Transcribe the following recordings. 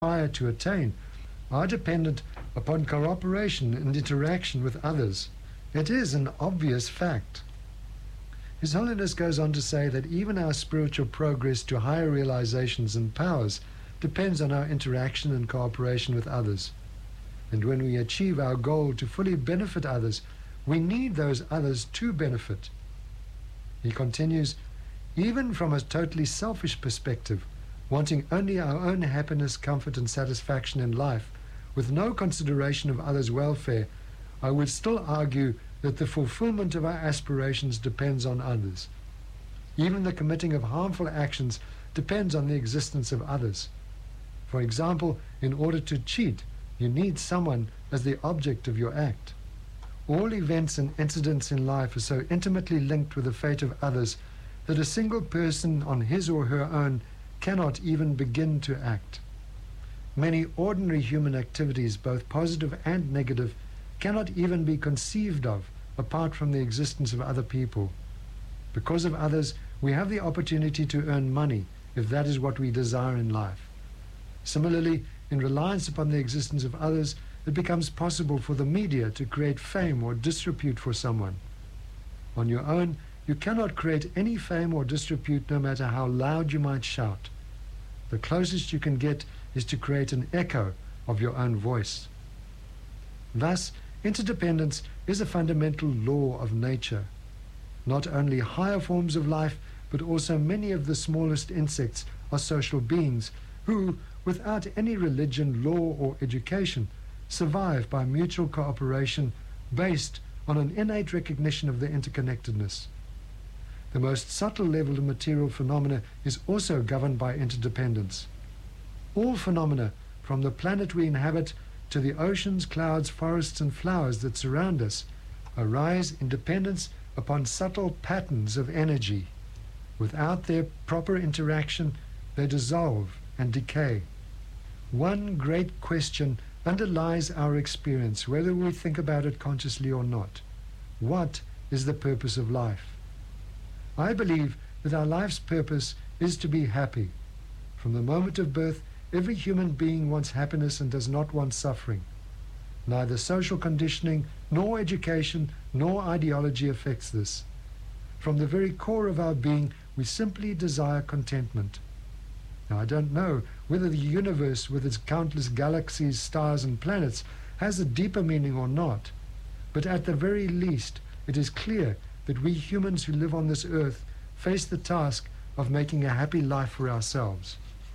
aspire to attain are dependent upon cooperation and interaction with others. It is an obvious fact. His Holiness goes on to say that even our spiritual progress to higher realizations and powers depends on our interaction and cooperation with others. And when we achieve our goal to fully benefit others, we need those others to benefit. He continues, even from a totally selfish perspective, wanting only our own happiness, comfort, and satisfaction in life, with no consideration of others' welfare, I would still argue that the fulfillment of our aspirations depends on others. Even the committing of harmful actions depends on the existence of others. For example, in order to cheat, you need someone as the object of your act. All events and incidents in life are so intimately linked with the fate of others that a single person on his or her own cannot even begin to act. Many ordinary human activities, both positive and negative, cannot even be conceived of apart from the existence of other people. Because of others, we have the opportunity to earn money, if that is what we desire in life. Similarly, in reliance upon the existence of others, it becomes possible for the media to create fame or disrepute for someone. On your own, you cannot create any fame or disrepute no matter how loud you might shout. The closest you can get is to create an echo of your own voice. Thus, interdependence is a fundamental law of nature. Not only higher forms of life, but also many of the smallest insects are social beings who, without any religion, law, or education, survive by mutual cooperation based on an innate recognition of their interconnectedness. The most subtle level of material phenomena is also governed by interdependence. All phenomena, from the planet we inhabit to the oceans, clouds, forests, and flowers that surround us, arise in dependence upon subtle patterns of energy. Without their proper interaction, they dissolve and decay. One great question underlies our experience, whether we think about it consciously or not. What is the purpose of life? I believe that our life's purpose is to be happy. From the moment of birth, every human being wants happiness and does not want suffering. Neither social conditioning, nor education, nor ideology affects this. From the very core of our being, we simply desire contentment. Now, I don't know whether the universe, with its countless galaxies, stars, and planets, has a deeper meaning or not, but at the very least, it is clear that we humans who live on this earth face the task of making a happy life for ourselves.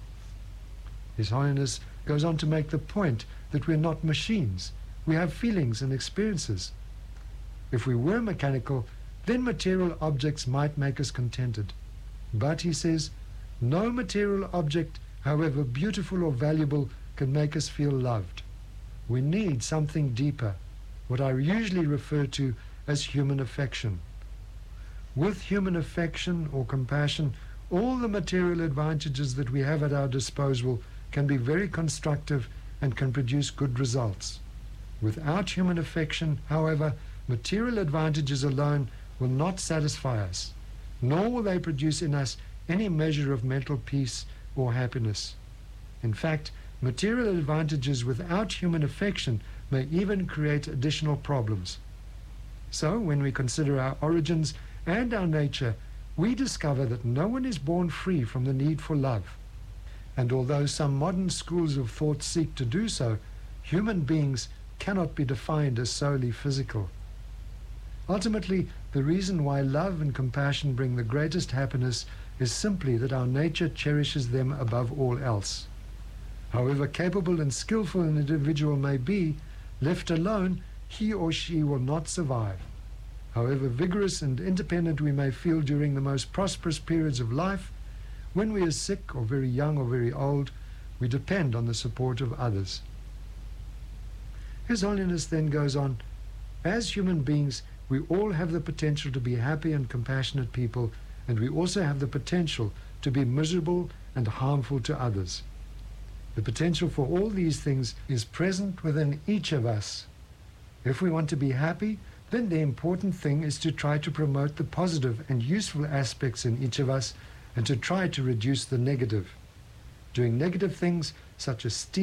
His Holiness goes on to make the point that we're not machines. We have feelings and experiences. If we were mechanical, then material objects might make us contented. But, he says, no material object, however beautiful or valuable, can make us feel loved. We need something deeper, what I usually refer to as human affection. With human affection or compassion, all the material advantages that we have at our disposal can be very constructive and can produce good results. Without human affection, however, material advantages alone will not satisfy us, nor will they produce in us any measure of mental peace or happiness. In fact, material advantages without human affection may even create additional problems. So, when we consider our origins and our nature, we discover that no one is born free from the need for love. And although some modern schools of thought seek to do so, human beings cannot be defined as solely physical. Ultimately, the reason why love and compassion bring the greatest happiness is simply that our nature cherishes them above all else. However capable and skillful an individual may be, left alone, he or she will not survive. However vigorous and independent we may feel during the most prosperous periods of life, when we are sick or very young or very old, we depend on the support of others. His Holiness then goes on, as human beings, we all have the potential to be happy and compassionate people, and we also have the potential to be miserable and harmful to others. The potential for all these things is present within each of us. If we want to be happy, then the important thing is to try to promote the positive and useful aspects in each of us and to try to reduce the negative. Doing negative things such as stealing,